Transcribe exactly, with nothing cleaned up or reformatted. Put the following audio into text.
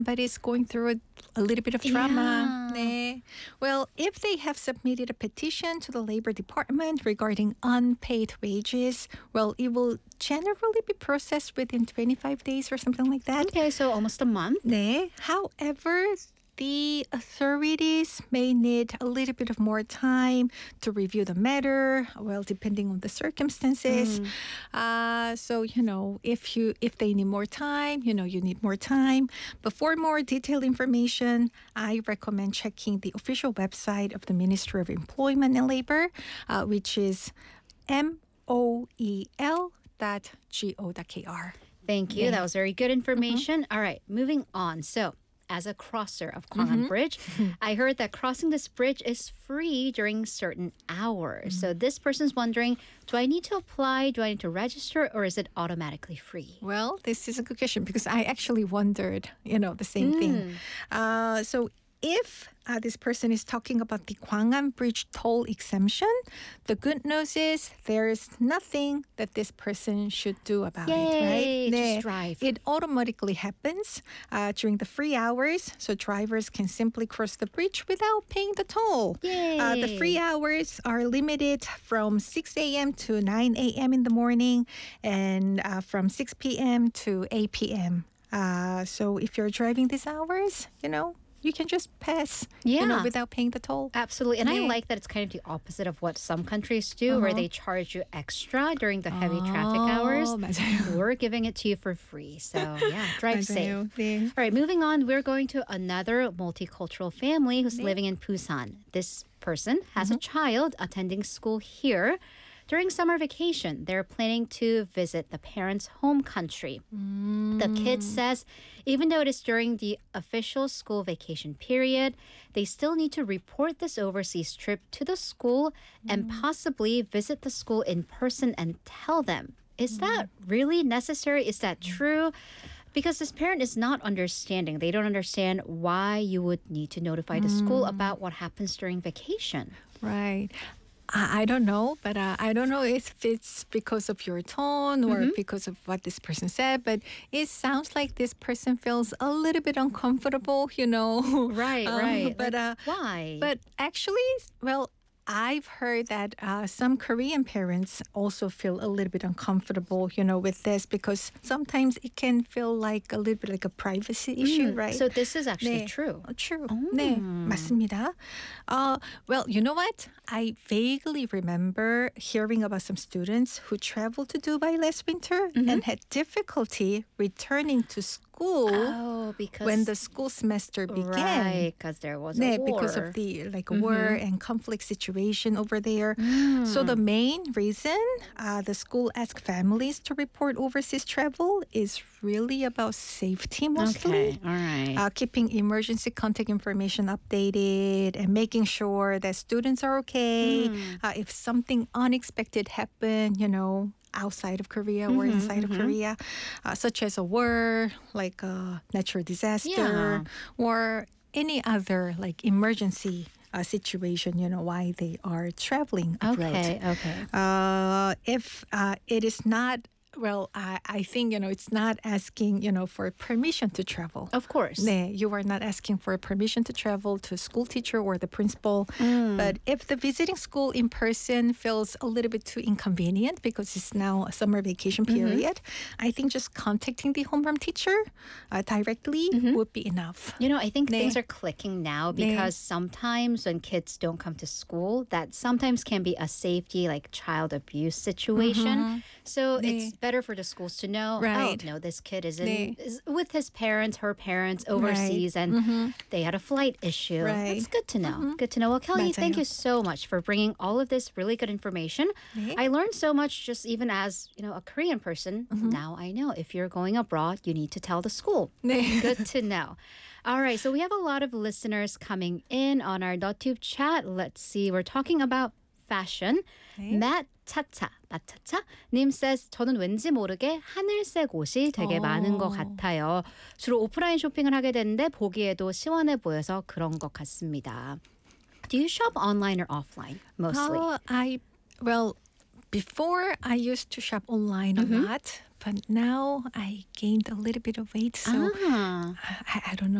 but is going through a, a little bit of trauma. Yeah. 네. Well, if they have submitted a petition to the Labor Department regarding unpaid wages, well, it will generally be processed within twenty-five days or something like that. Okay, so almost a month. 네. However, the authorities may need a little bit of more time to review the matter, well, depending on the circumstances. Mm. Uh, so, you know, if you if they need more time, you know, you need more time. But for more detailed information, I recommend checking the official website of the Ministry of Employment and Labor, uh, which is M O E L dot go dot K R. Thank you. Yeah. That was very good information. All right, moving on. So, as a crosser of Gwangan Bridge, I heard that crossing this bridge is free during certain hours. So this person's wondering, do I need to apply? Do I need to register? Or is it automatically free? Well, this is a good question because I actually wondered, you know, the same thing. Uh, so if uh, this person is talking about the Gwangan Bridge toll exemption, the good news is there is nothing that this person should do about Yay, it, right? just 네. drive. It automatically happens uh, during the free hours, so drivers can simply cross the bridge without paying the toll. Yay. Uh, the free hours are limited from six a.m. to nine a.m. in the morning and uh, from six p.m. to eight p.m. Uh, so if you're driving these hours, you know, you can just pass, you know, Yeah. without paying the toll. Absolutely. And I 네. like that it's kind of the opposite of what some countries do, where they charge you extra during the heavy traffic hours. 어, 맞아요. We're giving it to you for free. So, yeah, drive safe. 맞아요. 네. All right, moving on, we're going to another multicultural family who's 네. living in Busan. This person has a child attending school here. During summer vacation, they're planning to visit the parents' home country. The kid says even though it is during the official school vacation period, they still need to report this overseas trip to the school and possibly visit the school in person and tell them. Is that really necessary? Is that true? Because this parent is not understanding. They don't understand why you would need to notify the school about what happens during vacation. Right. I I don't know, but uh, I don't know if it's because of your tone or because of what this person said, but it sounds like this person feels a little bit uncomfortable, you know. Right, Um, right. But Like, uh, why? but actually, well, I've heard that uh, some Korean parents also feel a little bit uncomfortable, you know, with this because sometimes it can feel like a little bit like a privacy issue, right? So this is actually 네. true. 어, true. 네, 맞습니다. Uh, well, you know what? I vaguely remember hearing about some students who traveled to Dubai last winter and had difficulty returning to school Oh, because when the school semester began. right, because there was a 네, war. because of the like war and conflict situation over there. So the main reason uh, the school asked families to report overseas travel is really about safety mostly. Okay, all right. Uh, keeping emergency contact information updated and making sure that students are okay. Uh, if something unexpected happened, you know, outside of Korea or inside of Korea, uh, such as a war, like a natural disaster, or any other like emergency uh, situation, you know, why they are traveling abroad. Okay, okay. Uh, if uh, it is not, well, I, I think, you know, it's not asking, you know, for permission to travel. Of course. 네, you are not asking for permission to travel to a school teacher or the principal. But if the visiting school in person feels a little bit too inconvenient because it's now a summer vacation period, I think just contacting the homeroom teacher uh, directly would be enough. You know, I think 네. things are clicking now because sometimes when kids don't come to school, that sometimes can be a safety, like child abuse situation. So it's better for the schools to know, Right. oh, no, this kid is, in, 네. is with his parents, her parents overseas, and they had a flight issue. Right. That's good to know. Good to know. Well, Kelly, thank 맞아요. you so much for bringing all of this really good information. 네. I learned so much just even as, you know, a Korean person. Now I know if you're going abroad, you need to tell the school. 네. Good to know. All right, so we have a lot of listeners coming in on our NotTube chat. Let's see, we're talking about fashion. 네. Matt 차차, 마차차 님 says 저는 왠지 모르게 하늘색 옷이 되게 어. 많은 것 같아요. 주로 오프라인 쇼핑을 하게 되는데 보기에도 시원해 보여서 그런 것 같습니다. Do you shop online or offline mostly? Uh, I, well, before I used to shop online a lot, but now I gained a little bit of weight, so Ah. I, I don't know.